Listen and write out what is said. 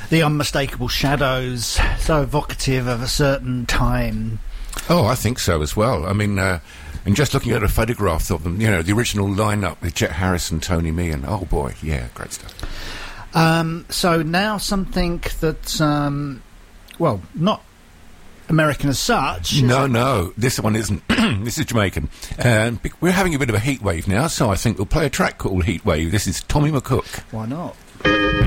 the unmistakable shadows, so evocative of a certain time. Oh, I think so as well. I mean, and just looking at a photograph of them, the original lineup with Jet Harrison, Tony Meehan. Oh boy, yeah, great stuff. So now something that's, not American as such. No, this one isn't. This is Jamaican. We're having a bit of a heat wave now, so I think we'll play a track called Heat Wave. This is Tommy McCook. Why not?